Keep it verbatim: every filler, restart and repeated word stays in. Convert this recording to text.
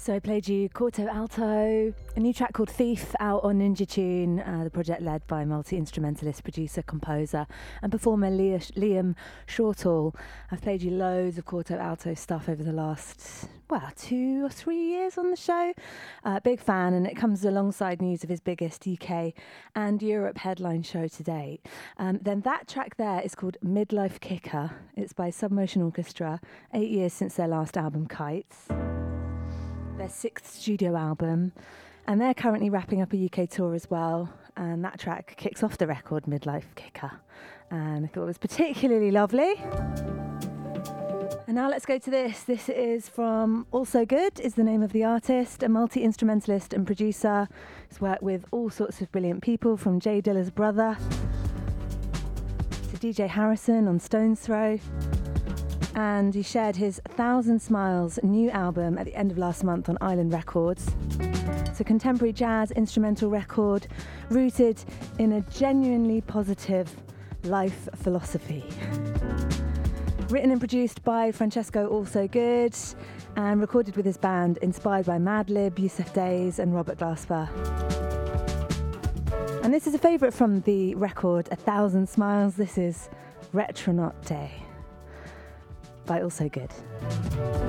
So I played you Corto Alto, a new track called Thief out on Ninja Tune, uh, the project led by multi-instrumentalist, producer, composer and performer Leah, Liam Shortall. I've played you loads of Corto Alto stuff over the last, well, two or three years on the show. Uh, big fan, and it comes alongside news of his biggest U K and Europe headline show to date. Um, then that track there is called Midlife Kicker. It's by Submotion Orchestra, eight years since their last album, Kites. Their sixth studio album, and they're currently wrapping up a U K tour as well, and that track kicks off the record, Midlife Kicker, and I thought it was particularly lovely. And now let's go to this. This is from Also Good, is the name of the artist, a multi-instrumentalist and producer. He's worked with all sorts of brilliant people, from Jay Dilla's brother to D J Harrison on Stone's Throw. And he shared his Thousand Smiles new album at the end of last month on Island Records. It's a contemporary jazz instrumental record rooted in a genuinely positive life philosophy. Written and produced by Francesco Also Good and recorded with his band, inspired by Madlib, Yusuf Days and Robert Glasper. And this is a favourite from the record A Thousand Smiles. This is Retronotte by Also Good.